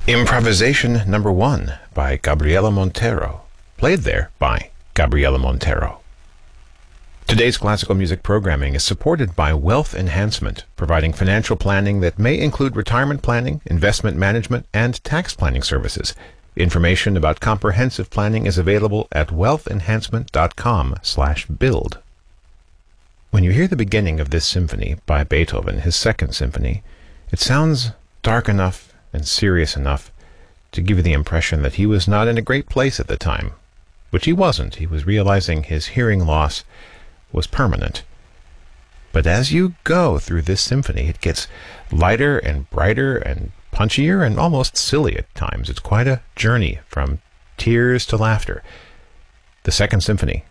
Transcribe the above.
Improvisation Number 1 by Gabriela Montero, played there by Gabriela Montero. Today's classical music programming is supported by Wealth Enhancement, providing financial planning that may include retirement planning, investment management, and tax planning services. Information about comprehensive planning is available at wealthenhancement.com/build. When you hear the beginning of this symphony by Beethoven, his Second Symphony, it sounds dark enough and serious enough to give you the impression that he was not in a great place at the time, which he wasn't. He was realizing his hearing loss was permanent. But as you go through this symphony, it gets lighter and brighter and punchier and almost silly at times. It's quite a journey from tears to laughter. The Second Symphony